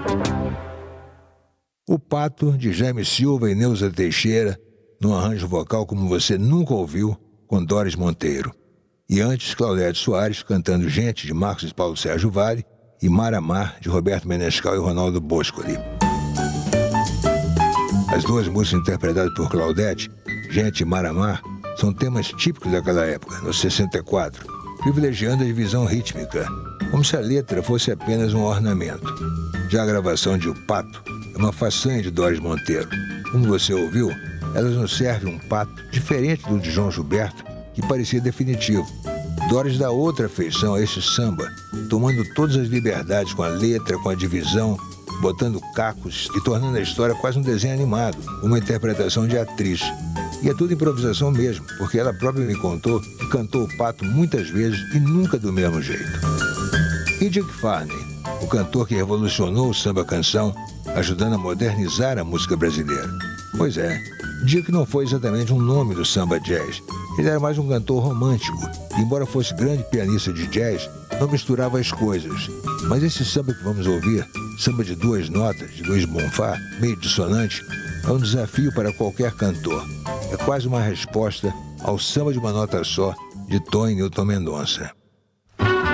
O Pato, de Jaime Silva e Neuza Teixeira, num arranjo vocal como você nunca ouviu, com Doris Monteiro. E antes, Claudete Soares cantando Gente, de Marcos e Paulo Sérgio Vale, e Mar a Mar, de Roberto Menescal e Ronaldo Boscoli. As duas músicas interpretadas por Claudete, Gente e Mar a Mar, são temas típicos daquela época, no 64, privilegiando a divisão rítmica, como se a letra fosse apenas um ornamento. Já a gravação de O Pato é uma façanha de Doris Monteiro. Como você ouviu, elas nos servem um pato diferente do de João Gilberto, que parecia definitivo. Doris dá outra feição a esse samba, tomando todas as liberdades com a letra, com a divisão, botando cacos e tornando a história quase um desenho animado, uma interpretação de atriz. E é tudo improvisação mesmo, porque ela própria me contou que cantou o Pato muitas vezes e nunca do mesmo jeito. E Dick Farney, o cantor que revolucionou o samba-canção, ajudando a modernizar a música brasileira. Pois é, Dick não foi exatamente um nome do samba jazz. Ele era mais um cantor romântico. E, embora fosse grande pianista de jazz, não misturava as coisas. Mas esse samba que vamos ouvir, samba de duas notas, de Luiz Bonfá, meio dissonante, é um desafio para qualquer cantor. É quase uma resposta ao samba de uma nota só, de Tom e Newton Mendonça.